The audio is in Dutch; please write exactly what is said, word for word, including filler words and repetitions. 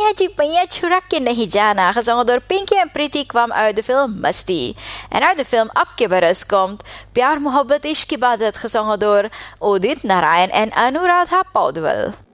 Pinya ji pinya churak ke nahi jana, gezongen door Pinky en Pretty, kwam uit de film Masti. En uit de film Ab Ke Baras komt Pyar Mohabbat Ishq Ibadat, gezongen door Udit Narayan en Anuradha Paudwal.